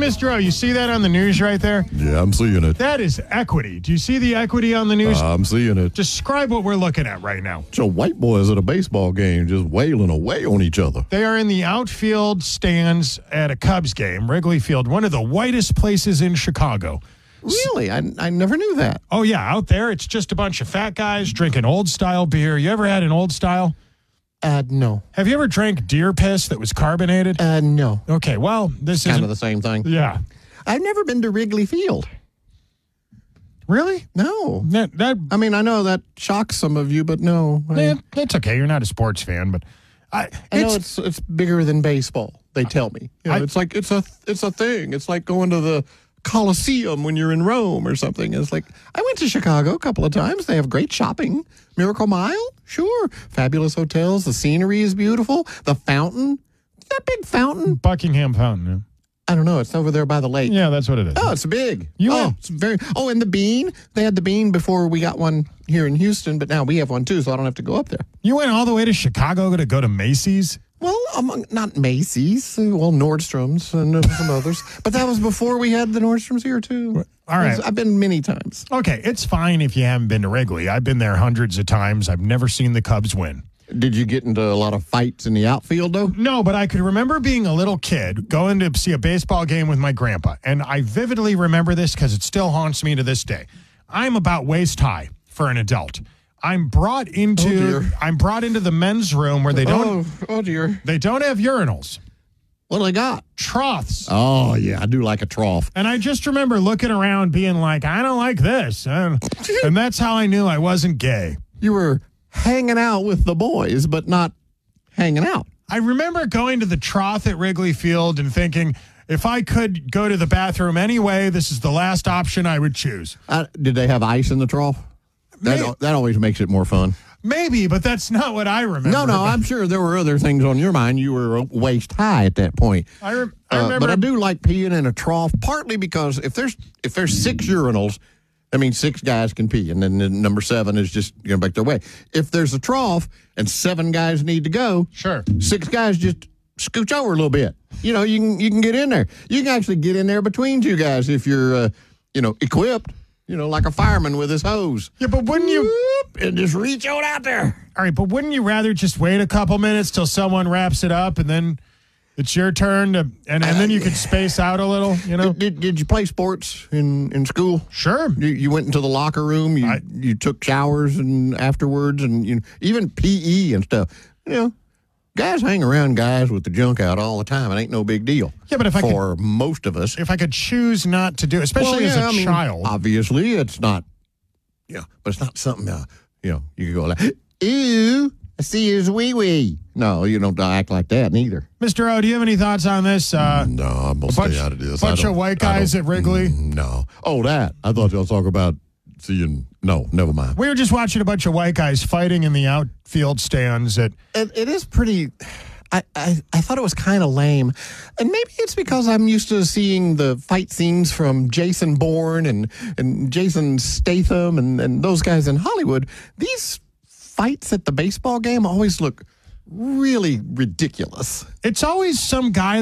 Mr. O, you see that on the news right there? Yeah, I'm seeing it. That is equity. Do you see the equity on the news? I'm seeing it. Describe what we're looking at right now. So white boys at a baseball game just wailing away on each other. They are in the outfield stands at a Cubs game, Wrigley Field, one of the whitest places in Chicago. Really? I never knew that. Oh, yeah. Out there, it's just a bunch of fat guys drinking old-style beer. You ever had an old-style? No. Have you ever drank deer piss that was carbonated? No. Okay, well, this is Kind of the same thing. Yeah. I've never been to Wrigley Field. Really? No. That I mean, I know that shocks some of you, but no. That's okay. You're not a sports fan, but I know it's bigger than baseball. They tell me. It's like it's a thing. It's like going to the Coliseum when you're in Rome or something. It's like I went to Chicago a couple of times. They have great shopping. Miracle Mile, sure. Fabulous hotels. The scenery is beautiful. The fountain, that big fountain. Buckingham Fountain. I don't know. It's over there by the lake. Yeah, that's what it is. Oh, it's big. went- It's very. Oh, and the Bean. They had the Bean before we got one here in Houston, but now we have one too, so I don't have to go up there. You went all the way to Chicago to go to Macy's? Well, not Macy's. Well, Nordstrom's and some others. But that was before we had the Nordstroms here, too. All right. I've been many times. Okay, it's fine if you haven't been to Wrigley. I've been there hundreds of times. I've never seen the Cubs win. Did you get into a lot of fights in the outfield, though? No, but I could remember being a little kid going to see a baseball game with my grandpa. And I vividly remember this because it still haunts me to this day. I'm about waist high for an adult. I'm brought into the men's room where they don't Oh, dear. they don't have urinals. What do they got? Troughs. Oh, yeah. I do like a trough. And I just remember looking around being like, I don't like this. And that's how I knew I wasn't gay. You were hanging out with the boys, but not hanging out. I remember going to the trough at Wrigley Field and thinking, if I could go to the bathroom anyway, this is the last option I would choose. Did they have ice in the trough? That always makes it more fun. Maybe, but that's not what I remember. No, I'm sure there were other things on your mind. You were waist high at that point. I remember. But I do like peeing in a trough, partly because if there's 6 urinals, I mean 6 guys can pee, and then number 7 is just going back their way. If there's a trough and 7 guys need to go, Sure. 6 guys just scooch over a little bit. You know, you can get in there. You can actually get in there between 2 guys if you're equipped. Like a fireman with his hose. Yeah, but wouldn't you? And just reach on out there. All right, but wouldn't you rather just wait a couple minutes till someone wraps it up and then it's your turn to, and then you could space out a little, Did you play sports in school? Sure. You went into the locker room. You took showers and afterwards, and even PE and stuff. Guys hang around guys with the junk out all the time. It ain't no big deal. Yeah, but for most of us, if I could choose not to do it, especially as a child. Obviously, it's not. Yeah, but it's not something. You could go like, "Ew, I see his wee wee." No, you don't act like that neither. Mr. O, do you have any thoughts on this? No, I'm going to stay out of this. Bunch of white guys at Wrigley? No. Oh, that. I thought you were talking about seeing. No, never mind. We were just watching a bunch of white guys fighting in the outfield stands. It is pretty. I thought it was kind of lame. And maybe it's because I'm used to seeing the fight scenes from Jason Bourne and Jason Statham and those guys in Hollywood. These fights at the baseball game always look really ridiculous. It's always some guy